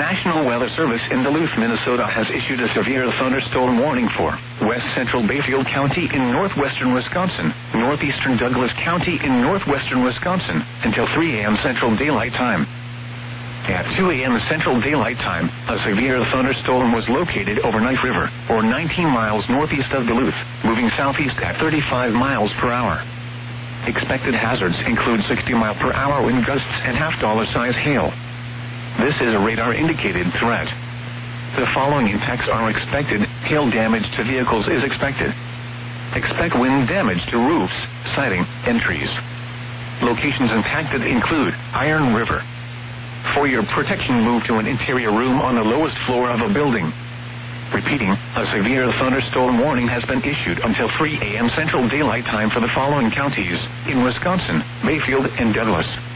National Weather Service in Duluth, Minnesota has issued a severe thunderstorm warning for west central Bayfield County in northwestern Wisconsin, northeastern Douglas County in northwestern Wisconsin until 3 a.m. Central Daylight Time. At 2 a.m. Central Daylight Time, a severe thunderstorm was located over Knife River, or 19 miles northeast of Duluth, moving southeast at 35 miles per hour. Expected hazards include 60-mile-per-hour wind gusts and half-dollar-size hail. This is a radar-indicated threat. The following impacts are expected. Hail damage to vehicles is expected. Expect wind damage to roofs, siding, and trees. Locations impacted include Iron River. For your protection, move to an interior room on the lowest floor of a building. Repeating, a severe thunderstorm warning has been issued until 3 a.m. Central Daylight Time for the following counties in Wisconsin, Bayfield, and Douglas.